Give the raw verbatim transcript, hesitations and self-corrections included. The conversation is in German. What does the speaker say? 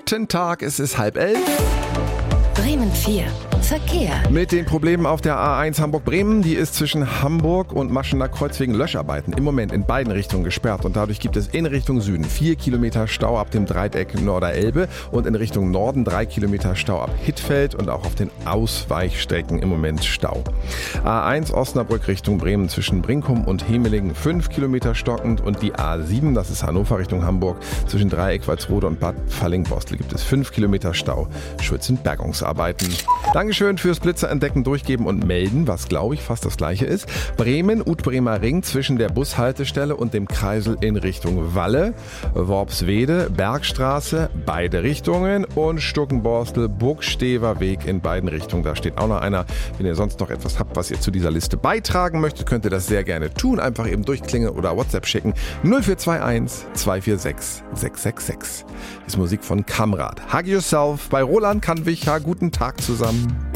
Guten Tag, es ist halb elf. Bremen vier. Verkehr. Mit den Problemen auf der A eins Hamburg-Bremen, die ist zwischen Hamburg und Maschener Kreuz wegen Löscharbeiten im Moment in beiden Richtungen gesperrt und dadurch gibt es in Richtung Süden vier Kilometer Stau ab dem Dreieck Norderelbe und in Richtung Norden drei Kilometer Stau ab Hittfeld und auch auf den Ausweichstrecken im Moment Stau. A eins Osnabrück Richtung Bremen zwischen Brinkum und Hemelingen fünf Kilometer stockend und die A sieben, das ist Hannover Richtung Hamburg, zwischen Dreieck Walsrode und Bad Fallingbostel gibt es fünf Kilometer Stau. Schuld sind Bergungsarbeiten. Dankeschön fürs Blitzer entdecken, durchgeben und melden, was glaube ich fast das gleiche ist. Bremen, Utbremer Ring zwischen der Bushaltestelle und dem Kreisel in Richtung Walle, Worpswede, Bergstraße, beide Richtungen und Stuckenborstel, Burgstever Weg in beiden Richtungen. Da steht auch noch einer. Wenn ihr sonst noch etwas habt, was ihr zu dieser Liste beitragen möchtet, könnt ihr das sehr gerne tun. Einfach eben durchklingeln oder WhatsApp schicken. null vier zwei eins zwei vier sechs sechs sechs sechs. Ist Musik von Kamrat. Hug Yourself bei Roland Kanwicher. Guten Tag zusammen.